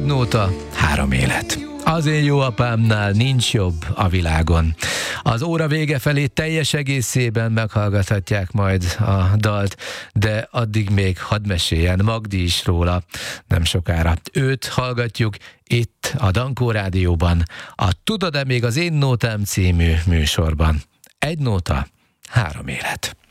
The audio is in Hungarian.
nóta, 3 élet. Az én jó apámnál nincs jobb a világon. Az óra vége felé teljes egészében meghallgathatják majd a dalt, de addig még hadd meséljen Magdi is róla nem sokára. Őt hallgatjuk itt a Dankó Rádióban, a Tudod-e még az én nótám című műsorban. 1 nóta, 3 élet.